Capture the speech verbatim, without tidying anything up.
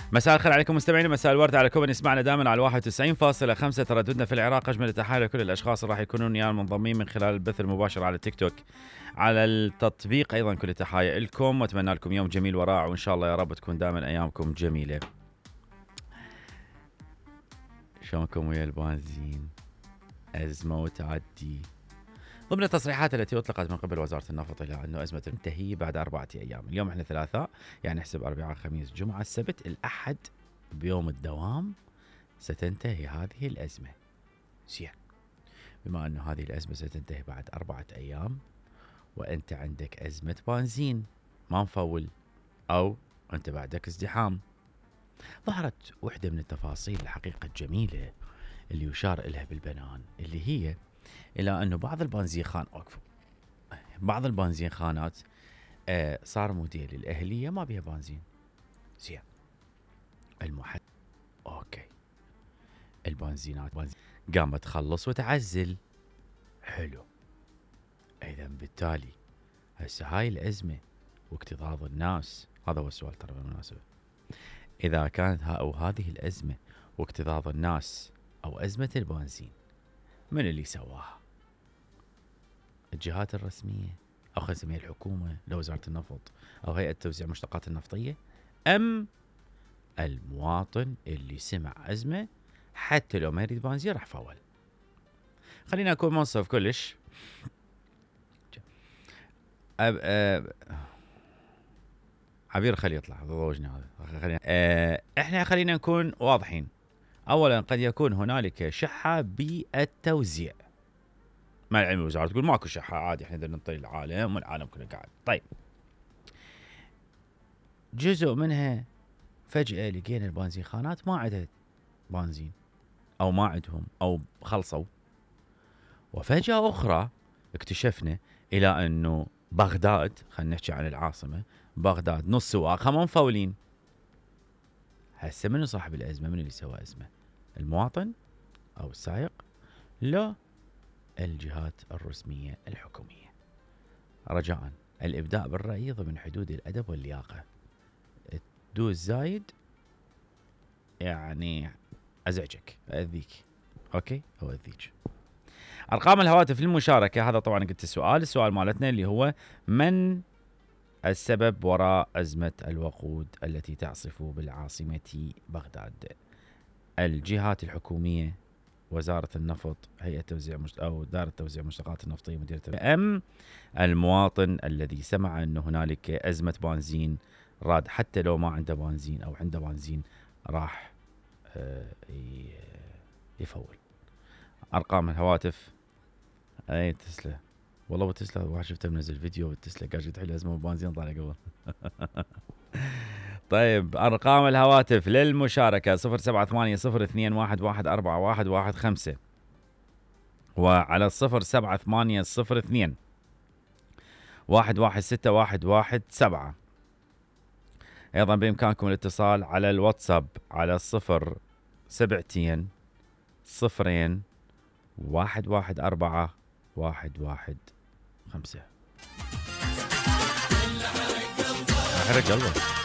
مساء الخير عليكم مستمعينا، مساء الورد عليكم من يسمعنا دائما على واحد وتسعين فاصلة خمسة ترددنا في العراق. اجمل التحايا لكل الاشخاص اللي راح يكونون ويانا منضمين من خلال البث المباشر على التيك توك، على التطبيق ايضا. كل التحايا لكم واتمنى لكم يوم جميل ورائع، وان شاء الله يا رب تكون دائما ايامكم جميله. شلونكم ويا البنزين؟ ازمه وتعدي. ضمن التصريحات التي أطلقت من قبل وزارة النفط إلى أنه أزمة تنتهي بعد أربعة أيام. اليوم إحنا ثلاثاء، يعني احسب أربعاء خميس جمعة السبت الأحد بيوم الدوام ستنتهي هذه الأزمة. زين، بما أنه هذه الأزمة ستنتهي بعد أربعة أيام وأنت عندك أزمة بنزين ما مفول، أو أنت بعدك ازدحام، ظهرت وحدة من التفاصيل الحقيقة الجميلة اللي يشار إليها بالبنان، اللي هي إلى أنه بعض البنزين خان أوقفوا بعض البنزين خانات آه صار موديل الأهلية ما بيها بنزين. زين، المحد أوكي، البنزينات بنزين قامت تخلص وتعزل. حلو، إذا بالتالي هسه هاي الأزمة واكتظاظ الناس، هذا هو السؤال ترى بالمناسبة، إذا كانت ها أو هذه الأزمة واكتظاظ الناس أو أزمة البنزين، من اللي سواها؟ الجهات الرسمية، أو خلينا نسميها الحكومة لو وزارة النفط أو هيئة توزيع المشتقات النفطية، أم المواطن اللي سمع أزمة حتى لو ما يريد بنزين راح فول؟ خلينا أكون منصف كلش. أب أب عبير خلي يطلع ضوجني هذا. خلينا أه احنا خلينا نكون واضحين. اولا قد يكون هنالك شحة بالتوزيع، مع العلم الوزارة تقول ماكو شحة عادي، احنا بدنا نطي العالم والعالم كله قاعد. طيب، جزء منها فجأة لقينا البنزين خانات ما عندها بنزين او ما عندهم او خلصوا، وفجأة اخرى اكتشفنا الى انه بغداد، خلينا نحكي عن العاصمة بغداد، نص سواقها ما مفولين. هسه منو صاحب الازمة؟ من اللي سوى ازمة؟ المواطن او السائق؟ لا، الجهات الرسمية الحكومية. رجاء الابداء بالرأي ضمن حدود الادب واللياقة. تدوز زايد يعني ازعجك، اذيك. اوكي، او اذيك. ارقام الهواتف للمشاركة، هذا طبعا قلت السؤال السؤال مالتنا اللي هو من السبب وراء أزمة الوقود التي تعصف بالعاصمة بغداد؟ الجهات الحكومية، وزارة النفط، هيئة توزيع مشت... أو دار توزيع المشتقات النفطية، مديرية، أم المواطن الذي سمع أن هنالك أزمة بنزين راد حتى لو ما عنده بنزين أو عنده بنزين راح يفول؟ أرقام الهواتف. أي تسلا، والله بتسلا واحد شفته منزل فيديو بتسلا قاعد تحل أزمة بنزين طالع قبل. طيب، أرقام الهواتف للمشاركة صفر سبعة ثمانية صفر اثنين واحد واحد أربعة واحد واحد خمسة، وعلى الصفر سبعة ثمانية صفر اثنين واحد واحد ستة واحد واحد سبعة. أيضا بإمكانكم الاتصال على الواتساب على الصفر سبعتين صفرين واحد واحد أربعة واحد واحد خمسة. حرق قلبك.